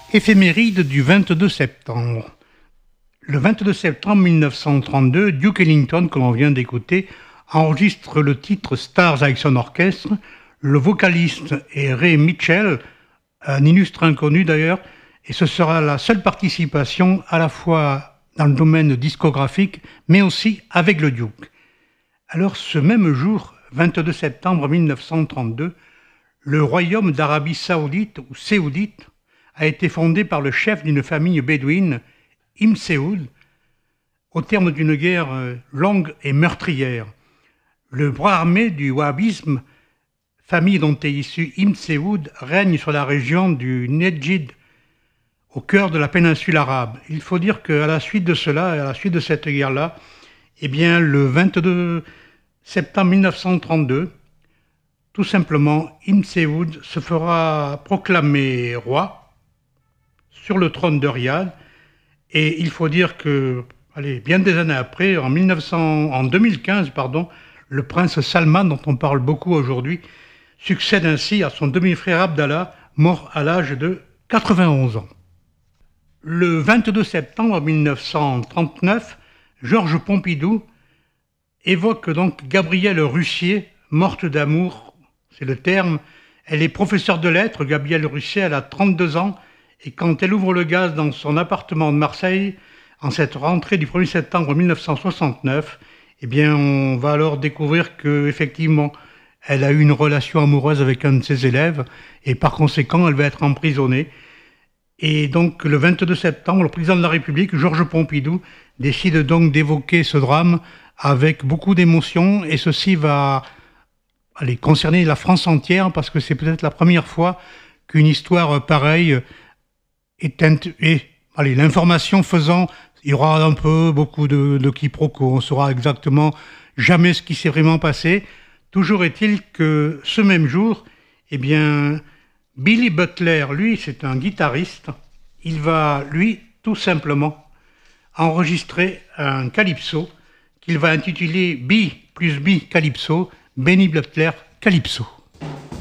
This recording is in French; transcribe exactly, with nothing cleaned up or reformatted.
Éphéméride du vingt-deux septembre. Le vingt-deux septembre mille neuf cent trente-deux, Duke Ellington, que l'on vient d'écouter, enregistre le titre Stars avec son orchestre. Le vocaliste est Ray Mitchell, un illustre inconnu d'ailleurs, et ce sera la seule participation à la fois dans le domaine discographique, mais aussi avec le Duke. Alors ce même jour, vingt-deux septembre mille neuf cent trente-deux, le royaume d'Arabie saoudite ou Séoudite a été fondé par le chef d'une famille bédouine, Ibn Saoud, au terme d'une guerre longue et meurtrière. Le bras armé du wahhabisme, famille dont est issu Ibn Saoud, règne sur la région du Nejd, au cœur de la péninsule arabe. Il faut dire qu'à la suite de cela, à la suite de cette guerre-là, eh bien, le vingt-deux septembre mille neuf cent trente-deux, tout simplement, Ibn Saoud se fera proclamer roi sur le trône de Riyad. Et il faut dire que, allez, bien des années après, en, mille neuf cents, en deux mille quinze, pardon, le prince Salman, dont on parle beaucoup aujourd'hui, succède ainsi à son demi-frère Abdallah, mort à l'âge de quatre-vingt-onze ans. Le vingt-deux septembre mille neuf cent trente-neuf, Georges Pompidou évoque donc Gabrielle Russier, morte d'amour, c'est le terme. Elle est professeure de lettres, Gabrielle Russier, elle a trente-deux ans, et quand elle ouvre le gaz dans son appartement de Marseille, en cette rentrée du premier septembre mille neuf cent soixante-neuf, eh bien, on va alors découvrir qu'effectivement, elle a eu une relation amoureuse avec un de ses élèves, et par conséquent, elle va être emprisonnée. Et donc, le vingt-deux septembre, le président de la République, Georges Pompidou, décide donc d'évoquer ce drame avec beaucoup d'émotion, et ceci va aller concerner la France entière, parce que c'est peut-être la première fois qu'une histoire pareille est... Et, allez, l'information faisant, il y aura un peu, beaucoup de, de quiproquos, on saura exactement jamais ce qui s'est vraiment passé. Toujours est-il que ce même jour, eh bien, Billy Butler, lui, c'est un guitariste, il va, lui, tout simplement, enregistrer un calypso qu'il va intituler B plus B Calypso, Benny Butler Calypso.